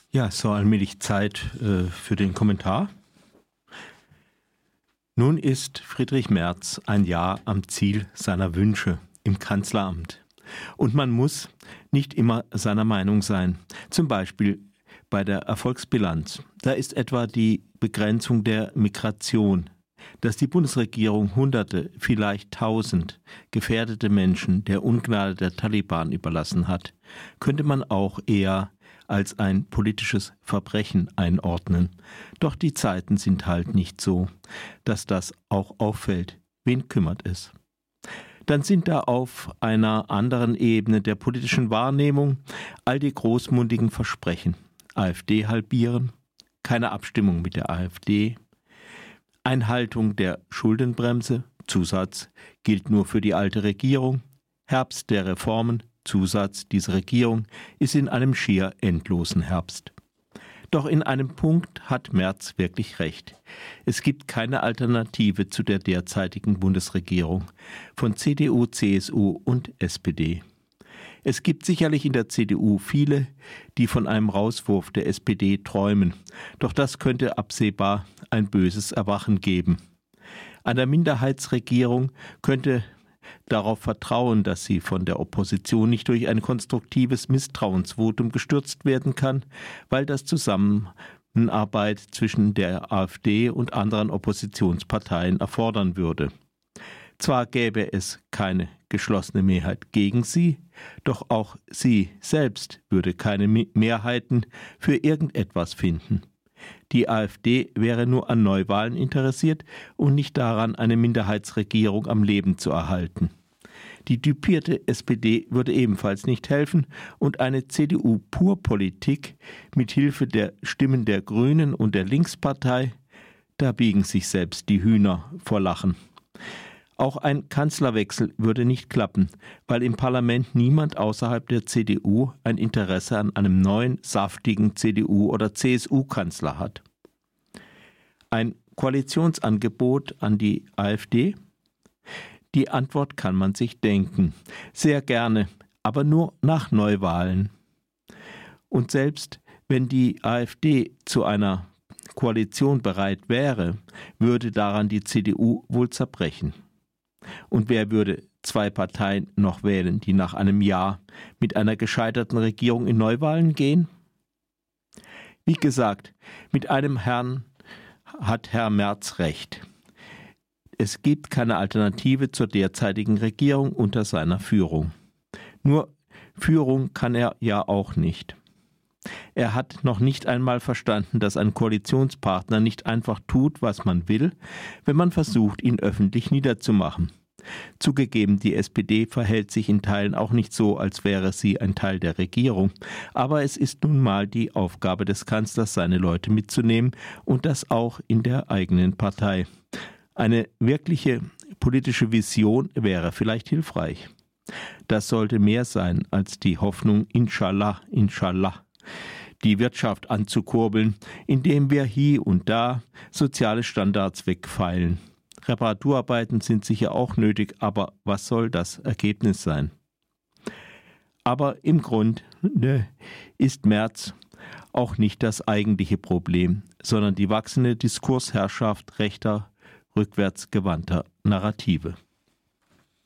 Ja, es ist so allmählich Zeit für den Kommentar. Nun ist Friedrich Merz ein Jahr am Ziel seiner Wünsche im Kanzleramt. Und man muss nicht immer seiner Meinung sein. Zum Beispiel bei der Erfolgsbilanz. Da ist etwa die Begrenzung der Migration, dass die Bundesregierung Hunderte, vielleicht 1000 gefährdete Menschen der Ungnade der Taliban überlassen hat, könnte man auch eher als ein politisches Verbrechen einordnen. Doch die Zeiten sind halt nicht so, dass das auch auffällt. Wen kümmert es? Dann sind da auf einer anderen Ebene der politischen Wahrnehmung all die großmundigen Versprechen. AfD halbieren, keine Abstimmung mit der AfD, Einhaltung der Schuldenbremse, Zusatz, gilt nur für die alte Regierung, Herbst der Reformen, Zusatz, diese Regierung ist in einem schier endlosen Herbst. Doch in einem Punkt hat Merz wirklich recht. Es gibt keine Alternative zu der derzeitigen Bundesregierung von CDU, CSU und SPD. Es gibt sicherlich in der CDU viele, die von einem Rauswurf der SPD träumen. Doch das könnte absehbar ein böses Erwachen geben. Einer Minderheitsregierung könnte darauf vertrauen, dass sie von der Opposition nicht durch ein konstruktives Misstrauensvotum gestürzt werden kann, weil das Zusammenarbeit zwischen der AfD und anderen Oppositionsparteien erfordern würde. Zwar gäbe es keine geschlossene Mehrheit gegen sie, doch auch sie selbst würde keine Mehrheiten für irgendetwas finden. Die AfD wäre nur an Neuwahlen interessiert und nicht daran, eine Minderheitsregierung am Leben zu erhalten. Die düpierte SPD würde ebenfalls nicht helfen und eine CDU-Pur-Politik mit Hilfe der Stimmen der Grünen und der Linkspartei, da biegen sich selbst die Hühner vor Lachen. Auch ein Kanzlerwechsel würde nicht klappen, weil im Parlament niemand außerhalb der CDU ein Interesse an einem neuen, saftigen CDU- oder CSU-Kanzler hat. Ein Koalitionsangebot an die AfD? Die Antwort kann man sich denken. Sehr gerne, aber nur nach Neuwahlen. Und selbst wenn die AfD zu einer Koalition bereit wäre, würde daran die CDU wohl zerbrechen. Und wer würde zwei Parteien noch wählen, die nach einem Jahr mit einer gescheiterten Regierung in Neuwahlen gehen? Wie gesagt, mit einem Herrn hat Herr Merz recht. Es gibt keine Alternative zur derzeitigen Regierung unter seiner Führung. Nur Führung kann er ja auch nicht. Er hat noch nicht einmal verstanden, dass ein Koalitionspartner nicht einfach tut, was man will, wenn man versucht, ihn öffentlich niederzumachen. Zugegeben, die SPD verhält sich in Teilen auch nicht so, als wäre sie ein Teil der Regierung, aber es ist nun mal die Aufgabe des Kanzlers, seine Leute mitzunehmen und das auch in der eigenen Partei. Eine wirkliche politische Vision wäre vielleicht hilfreich. Das sollte mehr sein als die Hoffnung, Inshallah, Inshallah, die Wirtschaft anzukurbeln, indem wir hier und da soziale Standards wegfeilen. Reparaturarbeiten sind sicher auch nötig, aber was soll das Ergebnis sein? Aber im Grunde ist Merz auch nicht das eigentliche Problem, sondern die wachsende Diskursherrschaft rechter, rückwärtsgewandter Narrative.